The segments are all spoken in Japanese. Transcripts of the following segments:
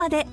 まで。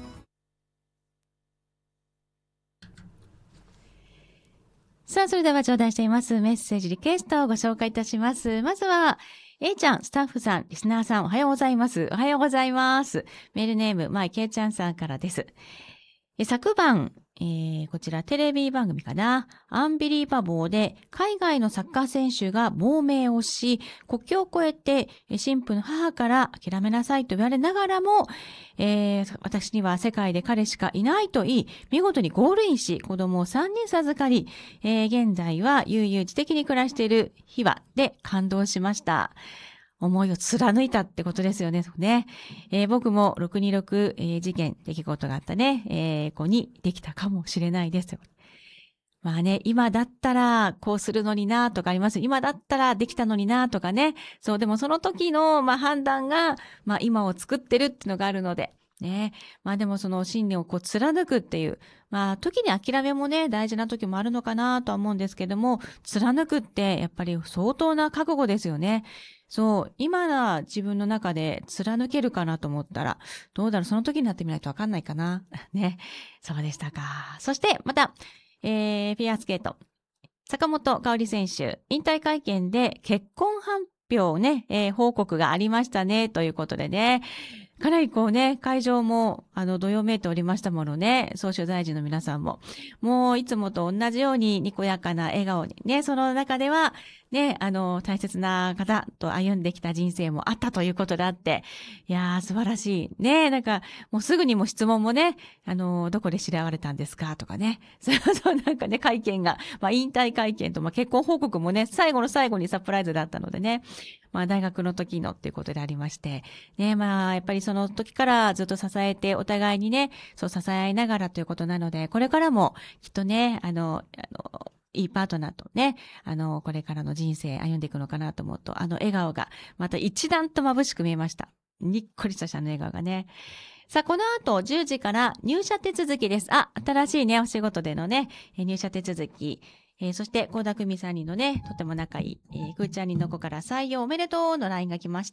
さあ、それでは頂戴していますメッセージリクエストをご紹介いたします。まずは、A ちゃん、スタッフさん、リスナーさん、おはようございます。おはようございます。メールネーム、K ちゃんさんからです。昨晩、こちらテレビ番組かな。アンビリーバボーで海外のサッカー選手が亡命をし、国境を越えて神父の母から諦めなさいと言われながらも、私には世界で彼しかいないと言い、見事にゴールインし、子供を3人授かり、現在は悠々自適に暮らしている秘話で感動しました。思いを貫いたってことですよね。僕も626、事件、出来事があったね、子にできたかもしれないですよ。まあね、今だったらこうするのになとかあります。今だったらできたのになとかね。そう、でもその時の、判断が、今を作ってるっていうのがあるので。ね。でもその信念をこう貫くっていう。時に諦めもね、大事な時もあるのかなとは思うんですけども、貫くってやっぱり相当な覚悟ですよね。そう、今な自分の中で貫けるかなと思ったら、どうだろう、その時になってみないとわかんないかな。ね。そうでしたか。そして、また、フィギュアスケート。坂本香織選手、引退会見で結婚発表ね、報告がありましたね、ということでね。かなりこうね、会場も、どよめいておりましたものね、総取材陣の皆さんも。もう、いつもと同じようににこやかな笑顔にね、その中では、ね、大切な方と歩んできた人生もあったということであって、いやー、素晴らしい。ね、もうすぐにも質問もね、どこで知り合われたんですかとかね。そう、会見が、引退会見と、結婚報告もね、最後の最後にサプライズだったのでね、大学の時のっていうことでありまして、ね、やっぱりその時からずっと支えて、お互いにね、そう支え合いながらということなので、これからもきっとね、いいパートナーとね、これからの人生歩んでいくのかなと思うと、笑顔がまた一段と眩しく見えました。にっこりとした笑顔がね。さあ、この後10時から入社手続きです。新しいね、お仕事でのね、入社手続き。そして、倖田來未さんにのね、とても仲いい、くーちゃんにの子から採用おめでとうの LINE が来ました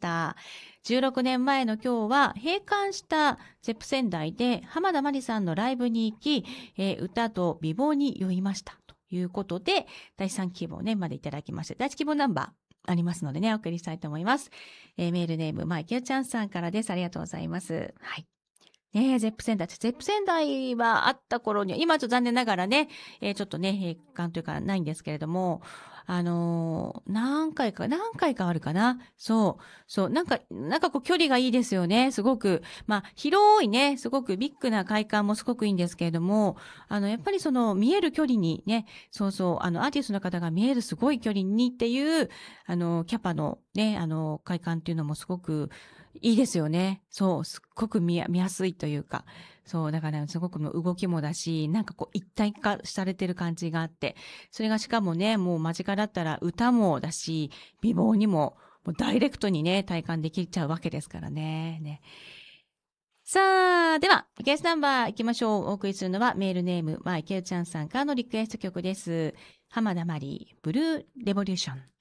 。16年前の今日は、閉館したゼップ仙台で浜田真理さんのライブに行き、歌と美貌に酔いました。ということで、第3希望ね、までいただきまして、第1希望ナンバーありますのでね、お送りしたいと思います。メールネーム、マイケルちゃんさんからです。ありがとうございます。はい。ねえ、ゼップ仙台はあった頃には、今ちょっと残念ながらね、ちょっとね、閉館というかないんですけれども、何回かあるかな。そう、なんかこう距離がいいですよね。すごく、広いね、すごくビッグな会館もすごくいいんですけれども、やっぱりその見える距離にね、アーティストの方が見えるすごい距離にっていう、キャパのね、会館っていうのもすごく、いいですよね。そう、すっごく見やすいというか。そう、だからすごく動きもだし、こう一体化されてる感じがあって、それがしかもね、もう間近だったら歌もだし、美貌にも、もうダイレクトにね、体感できちゃうわけですからね。さあ、では、リクエストナンバー行きましょう。お送りするのはメールネーム、池内ちゃんさんからのリクエスト曲です。浜田まり、ブルーレボリューション。